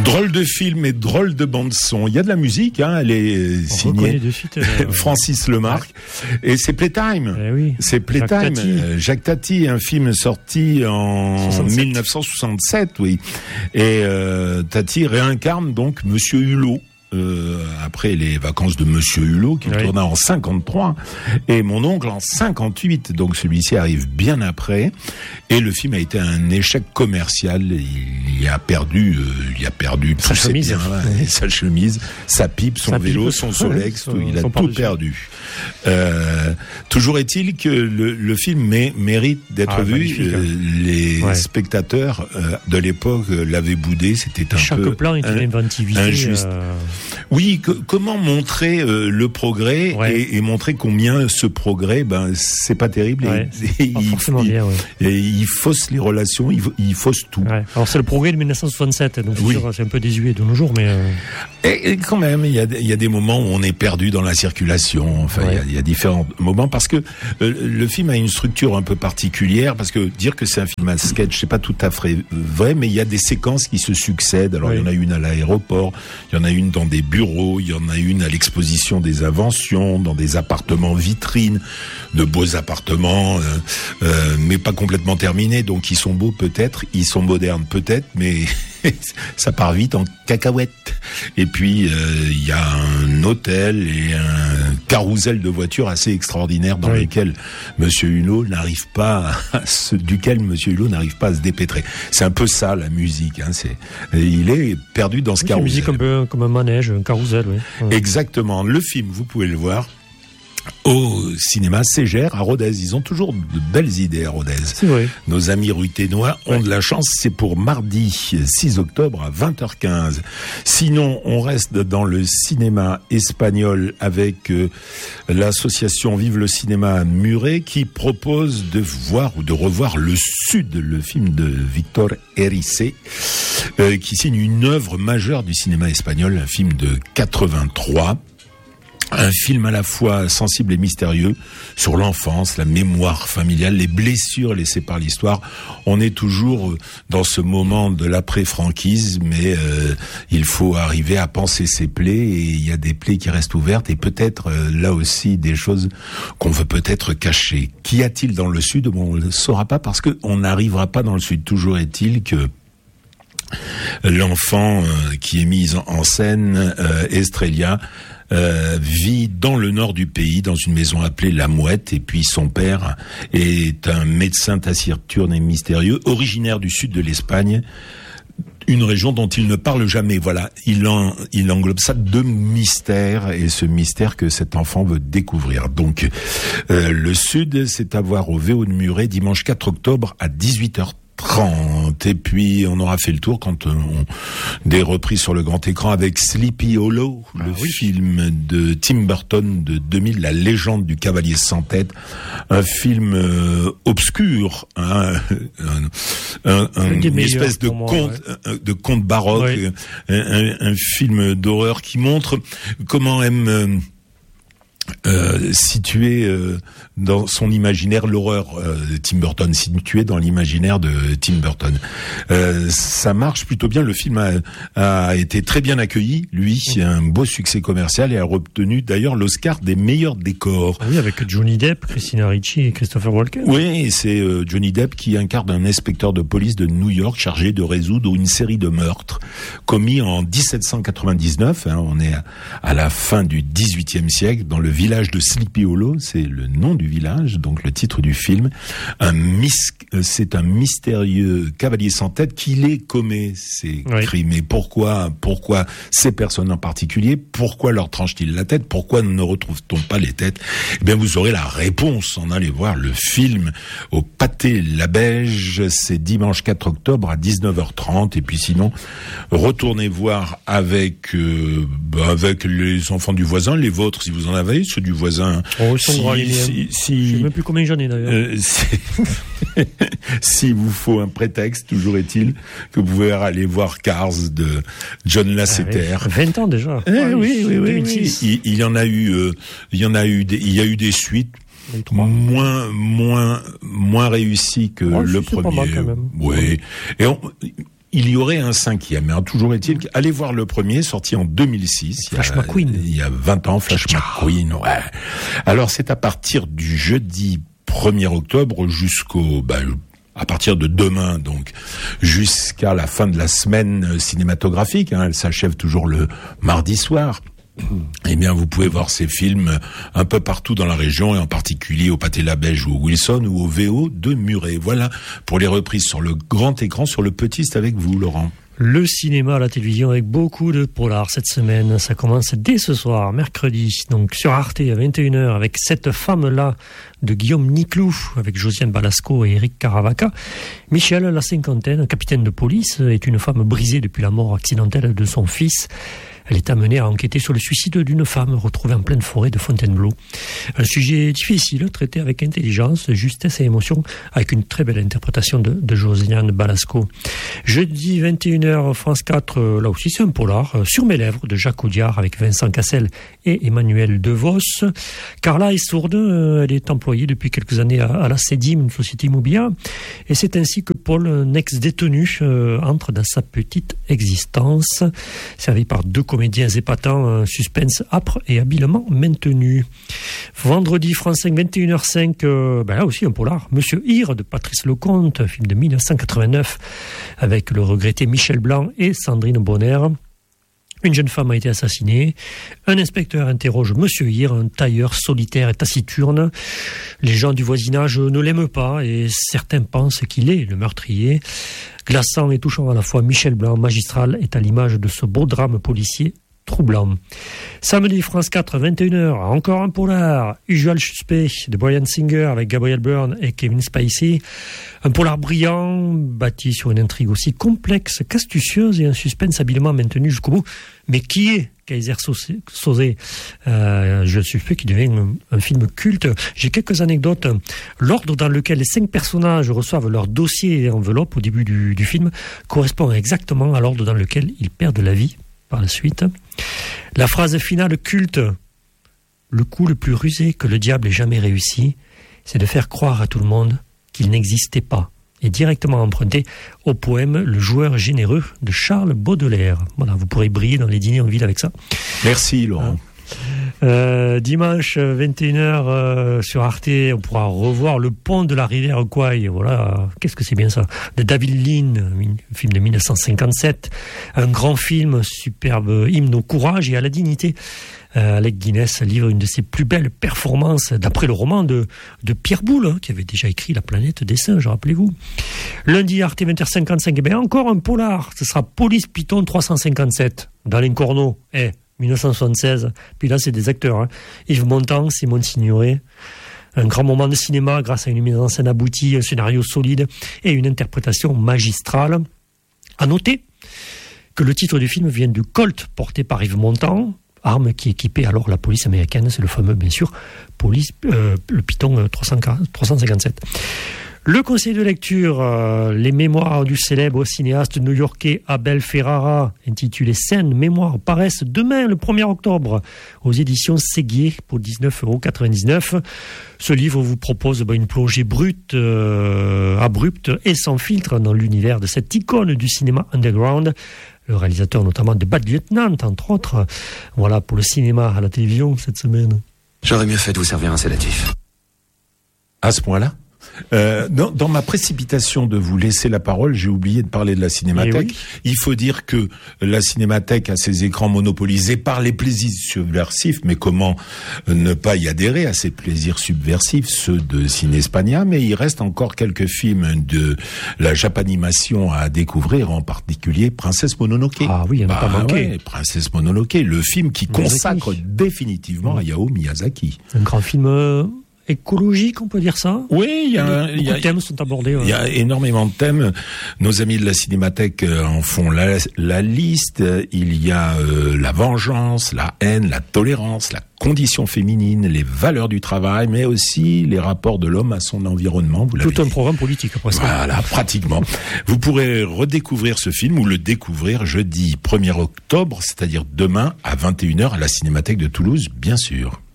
Drôle de film et drôle de bande-son. Il y a de la musique, hein, elle est signée de suite, Francis Lemarque. Et c'est Playtime. Oui. C'est Playtime. Jacques Tati, un film sorti en 1967, oui. Et Tati réincarne donc Monsieur Hulot. Après les vacances de Monsieur Hulot, qui tourna en 53, et mon oncle en 58, donc celui-ci arrive bien après, et le film a été un échec commercial. Il a perdu sa chemise, sa chemise, sa pipe, son vélo, son Solex, il a tout perdu. Toujours est-il que le film mérite d'être vu. Les spectateurs de l'époque l'avaient boudé, c'était chaque plan est une inventivité injuste. Oui, comment montrer le progrès et montrer combien ce progrès, c'est pas terrible. Il fausse les relations, il fausse tout. Ouais. Alors c'est le progrès de 1967, donc c'est un peu désuet de nos jours, mais... Et quand même, il y a des moments où on est perdu dans la circulation. Enfin, il y a différents moments parce que le film a une structure un peu particulière. Parce que dire que c'est un film à sketch, c'est pas tout à fait vrai, mais il y a des séquences qui se succèdent. Alors il y en a une à l'aéroport, il y en a une dans des bureaux, il y en a une à l'exposition des inventions, dans des appartements vitrines, de beaux appartements, mais pas complètement terminés. Donc ils sont beaux peut-être, ils sont modernes peut-être, mais ça part vite en cacahuète. Et puis il y a un hôtel et un carrousel de voitures assez extraordinaire dans lequel Monsieur Hulot n'arrive pas à se dépêtrer. C'est un peu ça la musique, hein. Il est perdu dans ce carrousel. C'est une musique comme un manège, un carrousel. Exactement. Le film, vous pouvez le voir au cinéma Ségère à Rodez. Ils ont toujours de belles idées à Rodez. C'est vrai. Nos amis ruténois ont de la chance. C'est pour mardi 6 octobre à 20h15. Sinon, on reste dans le cinéma espagnol avec l'association Vive le cinéma à Muret qui propose de voir ou de revoir Le Sud, le film de Victor Erice, qui signe une œuvre majeure du cinéma espagnol, un film de 83. Un film à la fois sensible et mystérieux sur l'enfance, la mémoire familiale, les blessures laissées par l'histoire. On est toujours dans ce moment de l'après-franquise, mais il faut arriver à panser ses plaies, et il y a des plaies qui restent ouvertes et peut-être là aussi des choses qu'on veut peut-être cacher. Qu'y a-t-il dans le Sud ? On ne le saura pas parce qu'on n'arrivera pas dans le Sud. Toujours est-il que l'enfant qui est mis en scène, Estrella, vit dans le nord du pays, dans une maison appelée La Mouette, et puis son père est un médecin taciturne et mystérieux, originaire du sud de l'Espagne, une région dont il ne parle jamais. Voilà, il englobe ça de mystère, et ce mystère que cet enfant veut découvrir. Donc, le Sud, c'est à voir au VO de Muret, dimanche 4 octobre à 18h30. Et puis on aura fait le tour quand des reprises sur le grand écran avec Sleepy Hollow, film de Tim Burton de 2000, la légende du cavalier sans tête, un film obscur, hein, une espèce de conte baroque, un film d'horreur qui montre comment aime situé dans son imaginaire l'horreur de Tim Burton, situé dans l'imaginaire de Tim Burton. Ça marche plutôt bien. Le film a été très bien accueilli. Lui, un beau succès commercial, et a obtenu d'ailleurs l'Oscar des meilleurs décors. Oui, avec Johnny Depp, Christina Ricci et Christopher Walken. Oui, c'est Johnny Depp qui incarne un inspecteur de police de New York chargé de résoudre une série de meurtres commis en 1799. Hein, on est à la fin du XVIIIe siècle, dans le village de Sleepy Hollow, c'est le nom du village, donc le titre du film. C'est un mystérieux cavalier sans tête qui les commet, ces crimes. Et pourquoi ces personnes en particulier? Pourquoi leur tranche-t-il la tête? Pourquoi ne retrouve-t-on pas les têtes? Eh bien, vous aurez la réponse en allant voir le film au Pâté La Beige. C'est dimanche 4 octobre à 19h30. Et puis sinon, retournez voir avec les enfants du voisin, les vôtres si vous en avez, ceux du voisin. Je sais même plus combien j'en ai d'ailleurs. S'il vous faut un prétexte, toujours est-il que vous pouvez aller voir Cars de John Lasseter. 20 ans déjà. Oui. Il y a eu des suites moins réussies que le premier. Pas mal quand même. Oui. Et il y aurait un 5e. Mais toujours est-il qu'allez voir le premier, sorti en 2006. Flash McQueen. Il y a 20 ans, Flash McQueen, ouais. Alors, c'est à partir du jeudi 1er octobre jusqu'au... à partir de demain, donc, jusqu'à la fin de la semaine cinématographique. Elle s'achève toujours le mardi soir. Eh bien, vous pouvez voir ces films un peu partout dans la région, et en particulier au Pâté-Labège ou au Wilson ou au VO de Muret. Voilà pour les reprises sur le grand écran. Sur le petit, c'est avec vous, Laurent. Le cinéma, la télévision, avec beaucoup de polars cette semaine. Ça commence dès ce soir, mercredi, donc sur Arte à 21h, avec Cette femme-là de Guillaume Niclou, avec Josiane Balasco et Eric Caravaca. Michel, la cinquantaine, capitaine de police, est une femme brisée depuis la mort accidentelle de son fils. Elle est amenée à enquêter sur le suicide d'une femme retrouvée en pleine forêt de Fontainebleau. Un sujet difficile, traité avec intelligence, justesse et émotion, avec une très belle interprétation de Josiane Balasco. Jeudi 21h, France 4, là aussi c'est un polar, Sur mes lèvres, de Jacques Audiard, avec Vincent Cassel et Emmanuel DeVos. Carla est sourde, elle est employée depuis quelques années à la CEDIM, une société immobilière, et c'est ainsi que Paul, un ex-détenu, entre dans sa petite existence, servi par deux comédiens épatants, un suspense âpre et habilement maintenu. Vendredi, France 5, 21h05, là aussi un polar, Monsieur Hir de Patrice Lecomte, film de 1989, avec le regretté Michel Blanc et Sandrine Bonner. Une jeune femme a été assassinée. Un inspecteur interroge Monsieur Hir, un tailleur solitaire et taciturne. Les gens du voisinage ne l'aiment pas et certains pensent qu'il est le meurtrier. Glaçant et touchant à la fois, Michel Blanc, magistral, est à l'image de ce beau drame policier troublant. Samedi, France 4, 21h, encore un polar, Usual Suspect de Bryan Singer avec Gabriel Byrne et Kevin Spacey. Un polar brillant, bâti sur une intrigue aussi complexe qu'astucieuse et un suspense habilement maintenu jusqu'au bout. Mais qui est Kaiser Soze, je suspecte qu'il devient un film culte. J'ai quelques anecdotes. L'ordre dans lequel les 5 personnages reçoivent leur dossier et enveloppe au début du film correspond exactement à l'ordre dans lequel ils perdent la vie par la suite. La phrase finale culte, le coup le plus rusé que le diable ait jamais réussi, c'est de faire croire à tout le monde qu'il n'existait pas, est directement emprunté au poème Le joueur généreux de Charles Baudelaire. Voilà, vous pourrez briller dans les dîners en ville avec ça. Merci Laurent. Dimanche 21h sur Arte, on pourra revoir Le pont de la rivière Kwai. Voilà, qu'est-ce que c'est bien ça, de David Lean, un film de 1957, un grand film, superbe hymne au courage et à la dignité. Alec Guinness livre une de ses plus belles performances d'après le roman de Pierre Boulle, qui avait déjà écrit La planète des singes, rappelez-vous. Lundi, Arte 20h55, et bien encore un polar, ce sera Police Python 357, d'Alain Corneau, 1976, puis là c'est des acteurs, Yves Montand, Simone Signoret. Un grand moment de cinéma grâce à une mise en scène aboutie, un scénario solide et une interprétation magistrale. À noter que le titre du film vient du Colt porté par Yves Montand, arme qui équipait alors la police américaine, c'est le fameux, bien sûr, le Python 357. Le conseil de lecture, les mémoires du célèbre cinéaste new-yorkais Abel Ferrara, intitulé Scènes, mémoires, paraissent demain, le 1er octobre, aux éditions Séguier pour 19,99 €. Ce livre vous propose une plongée brute, abrupte et sans filtre dans l'univers de cette icône du cinéma underground. Le réalisateur notamment de Bad Lieutenant, entre autres. Voilà pour le cinéma à la télévision cette semaine. J'aurais mieux fait de vous servir un sédatif. À ce point-là ? Dans ma précipitation de vous laisser la parole, j'ai oublié de parler de la Cinémathèque. Oui. Il faut dire que la Cinémathèque a ses écrans monopolisés par les plaisirs subversifs, mais comment ne pas y adhérer à ces plaisirs subversifs, ceux de Cinespania, mais il reste encore quelques films de la Japanimation à découvrir, en particulier Princesse Mononoke. Ah oui, il n'y en a pas manqué. Ouais, Princesse Mononoke, le film qui consacre définitivement Hayao Miyazaki. Un grand film... écologique, on peut dire ça ? Oui, beaucoup de thèmes sont abordés. Il y a énormément de thèmes. Nos amis de la Cinémathèque en font la liste. Il y a la vengeance, la haine, la tolérance, la condition féminine, les valeurs du travail, mais aussi les rapports de l'homme à son environnement. Tout un programme politique après ça. Voilà, pratiquement. Vous pourrez redécouvrir ce film ou le découvrir jeudi 1er octobre, c'est-à-dire demain à 21h à la Cinémathèque de Toulouse, bien sûr.